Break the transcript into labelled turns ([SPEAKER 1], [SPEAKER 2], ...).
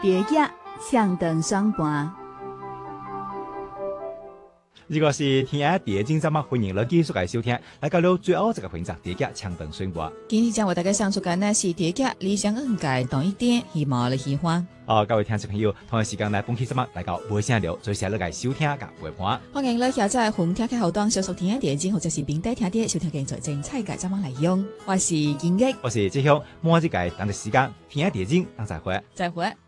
[SPEAKER 1] 第一抢灯双盘。
[SPEAKER 2] 如果是天下第一精，咱们欢迎来继续来收听，来到了最后这个环节，第一抢灯双盘。
[SPEAKER 3] 今日将为大家上述嘅呢是第一理想恩界同一点，希望你喜欢。
[SPEAKER 2] 各位听众朋友，同一时间来本期咱们来到微信聊，最先来收听甲陪伴。
[SPEAKER 3] 欢迎你下载红听嘅后端小属天下第一精，或者是并低听啲收听嘅在精彩嘅咱们来用。我是金益，
[SPEAKER 2] 我是志雄，末日界等的时间，天下第一精，等再会。
[SPEAKER 3] 再会。